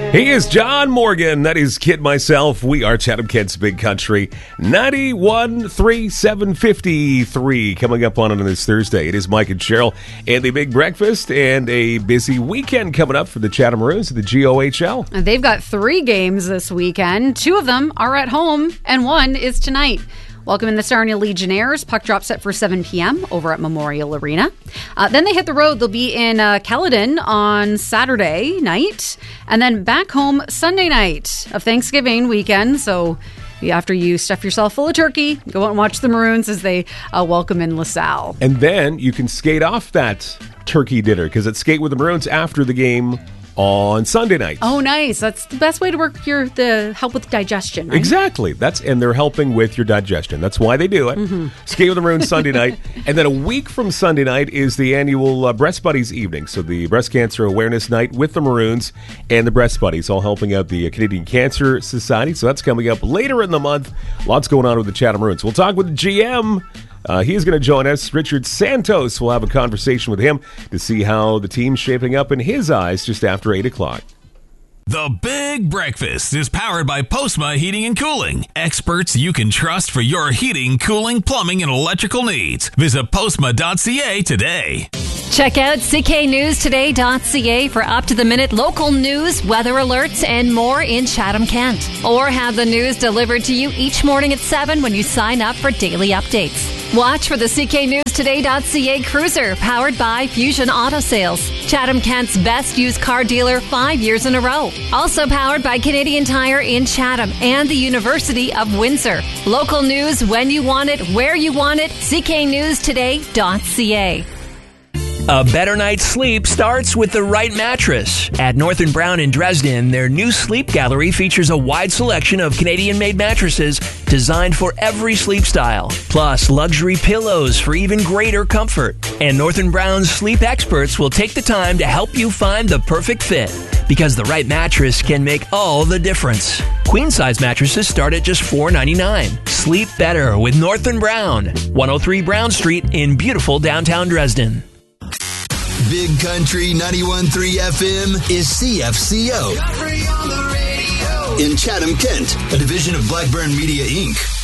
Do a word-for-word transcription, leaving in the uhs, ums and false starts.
He is John Morgan. That is Kid Myself. We are Chatham Kent's Big Country. ninety-one point three, seven fifty-three. Coming up on it on this Thursday. It is Mike and Cheryl and the Big Breakfast and a busy weekend coming up for the Chatham Maroons of the G O H L. They've got three games this weekend. Two of them are at home, and one is tonight. Welcome in the Sarnia Legionnaires. Puck drop set for seven p.m. over at Memorial Arena. Uh, then they hit the road. They'll be in uh, Caledon on Saturday night, and then back home Sunday night of Thanksgiving weekend. So after you stuff yourself full of turkey, go out and watch the Maroons as they uh, welcome in LaSalle. And then you can skate off that turkey dinner because it's Skate with the Maroons after the game on Sunday night. Oh, nice. That's the best way to work your the help with digestion, right? Exactly. That's and they're helping with your digestion. That's why they do it. Mm-hmm. Skate with the Maroons Sunday night. And then a week from Sunday night is the annual uh, Breast Buddies evening. So the Breast Cancer Awareness Night with the Maroons and the Breast Buddies, all helping out the Canadian Cancer Society. So that's coming up later in the month. Lots going on with the Chatham Maroons. We'll talk with the G M. Uh, he's going to join us. Richard Santos. We'll have a conversation with him to see how the team's shaping up in his eyes just after eight o'clock. The Big Breakfast is powered by Postma Heating and Cooling. Experts you can trust for your heating, cooling, plumbing, and electrical needs. Visit postma dot c a today. Check out c k news today dot c a for up-to-the-minute local news, weather alerts, and more in Chatham-Kent. Or have the news delivered to you each morning at seven when you sign up for daily updates. Watch for the c k news today dot c a Cruiser, powered by Fusion Auto Sales. Chatham-Kent's best used car dealer five years in a row. Also powered by Canadian Tire in Chatham and the University of Windsor. Local news when you want it, where you want it, c k news today dot c a. A better night's sleep starts with the right mattress. At North and Brown in Dresden, their new sleep gallery features a wide selection of Canadian-made mattresses designed for every sleep style, plus luxury pillows for even greater comfort. And North and Brown's sleep experts will take the time to help you find the perfect fit, because the right mattress can make all the difference. Queen-size mattresses start at just four dollars and ninety-nine cents. Sleep better with North and Brown, one oh three Brown Street in beautiful downtown Dresden. Big Country ninety-one point three F M is C F C O. In Chatham, Kent, a division of Blackburn Media, Incorporated